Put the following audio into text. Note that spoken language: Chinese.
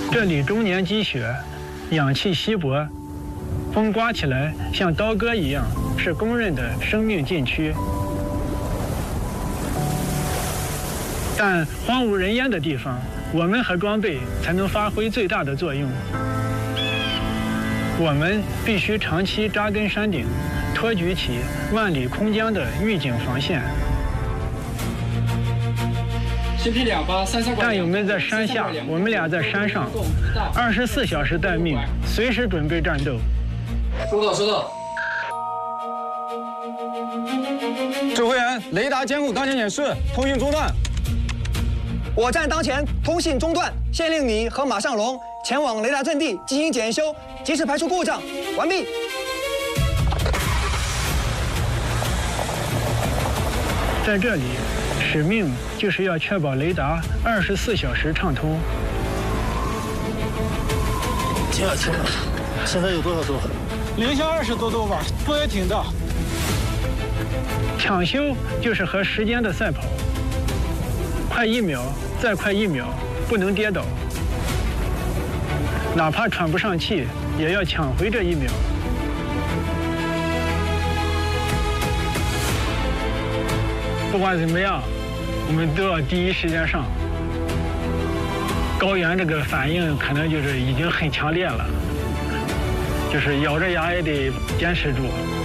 这里终年积雪，氧气稀薄，风刮起来像刀割一样，是公认的生命禁区。但荒无人烟的地方，我们和装备才能发挥最大的作用。我们必须长期扎根山顶，托举起万里空疆的预警防线。战友们在山下，我们俩在山上，24小时待命，随时准备战斗。 收到，收到。 指挥员，雷达监控当前显示通讯中断。 我站当前，通信中断，现令你和马尚龙前往雷达阵地进行检修，及时排除故障。完毕。 在这里，使命就是要确保雷达24小时畅通。 停了，现在有多少度？ 零下20多度吧，风也挺大。 抢修就是和时间的赛跑，快1秒，再快1秒，不能跌倒。哪怕喘不上气，也要抢回这1秒。不管怎么样，我们都要第一时间上。高原这个反应可能就是已经很强烈了，就是咬着牙也得坚持住。